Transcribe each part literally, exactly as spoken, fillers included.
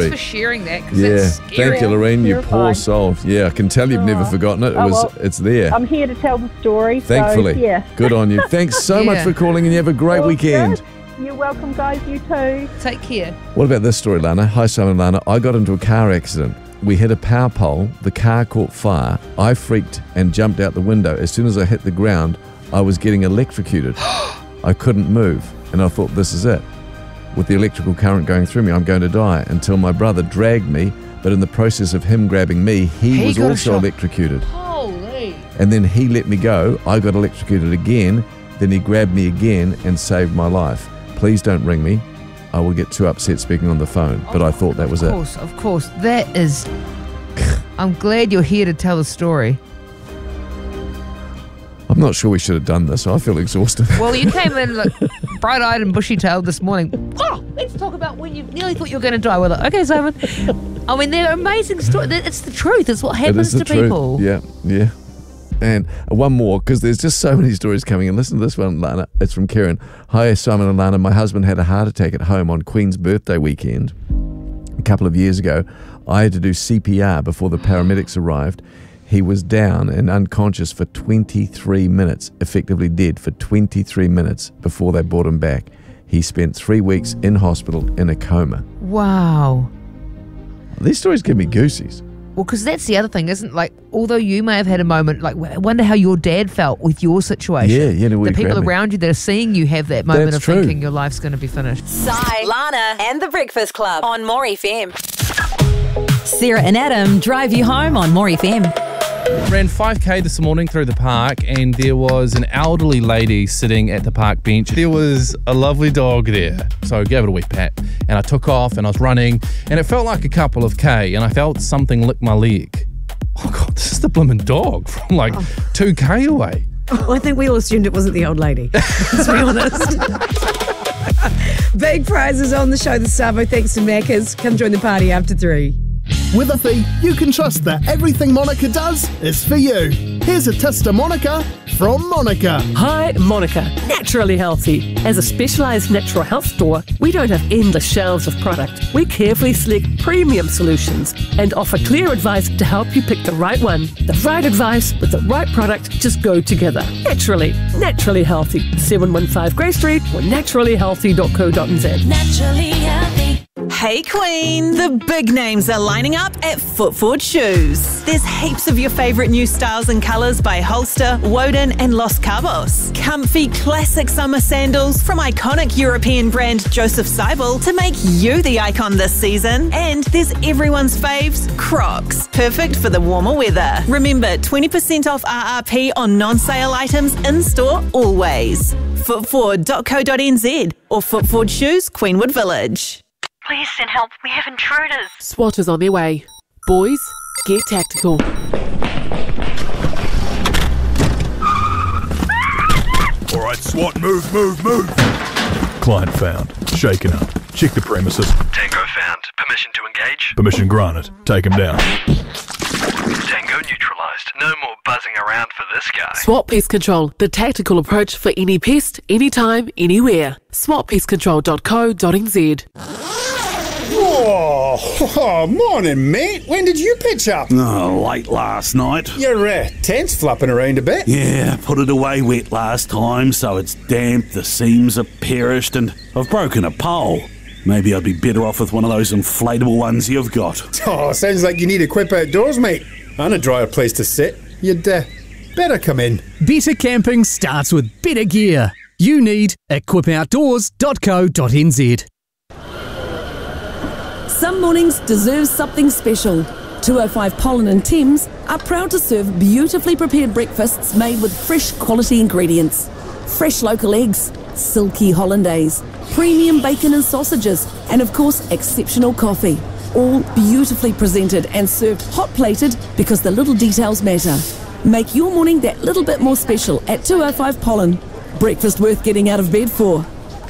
Thanks for sharing that, because Yeah, it's scary. thank you, Lorraine. You You're poor fine. soul. Yeah, I can tell you've never forgotten it. It Oh, was, well, it's there. I'm here to tell the story. Thankfully. So, yeah. Good on you. Thanks so much Yeah. for calling, and you have a great All weekend. good. You're welcome, guys. You too. Take care. What about this story, Lana? Hi, Simon and Lana. I got into a car accident. We hit a power pole. The car caught fire. I freaked and jumped out the window. As soon as I hit the ground, I was getting electrocuted. I couldn't move, and I thought, this is it. With the electrical current going through me, I'm going to die, until my brother dragged me, but in the process of him grabbing me, he, He was got a also shock. electrocuted. Holy. And then he let me go. I got electrocuted again. Then he grabbed me again and saved my life. Please don't ring me. I will get too upset speaking on the phone. But I thought that was Of it. course, of course. That is... I'm glad you're here to tell the story. I'm not sure we should have done this. I feel exhausted. Well, you came in like, bright-eyed and bushy-tailed this morning. Oh, let's talk about when you nearly thought you were going to die. We're like, okay, Simon. I mean, they're amazing stories. It's the truth. It's what It happens is the to truth. people. Yeah, yeah. And one more, because there's just so many stories coming in. Listen to this one, Lana. It's from Karen. Hi, Simon and Lana. My husband had a heart attack at home on Queen's birthday weekend. A couple of years ago, I had to do C P R before the paramedics arrived. He was down and unconscious for twenty-three minutes, effectively dead for twenty-three minutes before they brought him back. He spent three weeks in hospital in a coma. Wow. These stories give me goosies. Well, because that's the other thing, isn't like, although you may have had a moment, like, I wonder how your dad felt with your situation. Yeah, yeah, no, we the people grabbed me. around you that are seeing you have that moment That's of true. thinking your life's going to be finished. Si, Lana, and the Breakfast Club on More F M. Sarah and Adam drive you home on More F M. Ran five K this morning through the park, and there was an elderly lady sitting at the park bench. There was a lovely dog there, so I gave it a wee pat, and I took off and I was running, and it felt like a couple of K, and I felt something lick my leg. Oh God, this is the blimmin' dog from like two K away. Well, I think we all assumed it wasn't the old lady, let's be honest. Big prizes on the show this Savo. Thanks to Macca's. Come join the party after three. With a fee, you can trust that everything Monica does is for you. Here's a test to Monica from Monica. Hi, Monica. Naturally Healthy. As a specialised natural health store, we don't have endless shelves of product. We carefully select premium solutions and offer clear advice to help you pick the right one. The right advice with the right product just go together. Naturally. Naturally Healthy. seven one five Grey Street or naturally healthy dot co dot n z. Naturally healthy. Hey Queen! The big names are lining up at Footford Shoes. There's heaps of your favourite new styles and colours by Holster, Woden and Los Cabos. Comfy classic summer sandals from iconic European brand Joseph Seibel to make you the icon this season. And there's everyone's faves, Crocs. Perfect for the warmer weather. Remember, twenty percent off R R P on non-sale items in-store always. footford dot co dot n z or Footford Shoes, Queenwood Village. Please send help. We have intruders. SWAT is on their way. Boys, get tactical. All right, SWAT, move, move, move. Client found. Shaken up. Check the premises. Tango found. Permission to engage. Permission granted. Take him down. Tango neutralized. No more buzzing around for this guy. SWAT Pest Control, the tactical approach for any pest, anytime, anywhere. swat pest control dot co dot n z. Oh, oh, morning, mate. When did you pitch up? Oh, late last night. Your uh, tent's flapping around a bit. Yeah, put it away wet last time, so it's damp, the seams are perished, and I've broken a pole. Maybe I'd be better off with one of those inflatable ones you've got. Oh, sounds like you need a quip outdoors, mate. And a drier place to sit. You'd uh, better come in. Better camping starts with better gear. You need equip outdoors dot co dot n z. Some mornings deserve something special. two oh five Pollen and Thames are proud to serve beautifully prepared breakfasts made with fresh quality ingredients. Fresh local eggs, silky hollandaise, premium bacon and sausages, and of course exceptional coffee. All beautifully presented and served hot-plated because the little details matter. Make your morning that little bit more special at two oh five Pollen. Breakfast worth getting out of bed for.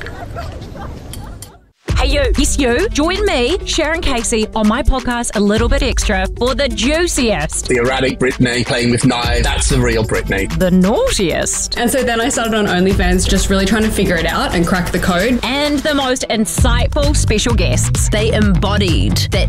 Hey you, yes you, join me, Sharon Casey, on my podcast A Little Bit Extra for the juiciest. The erratic Britney playing with knives, that's the real Britney. The naughtiest. And so then I started on OnlyFans just really trying to figure it out and crack the code. And the most insightful special guests. They embodied that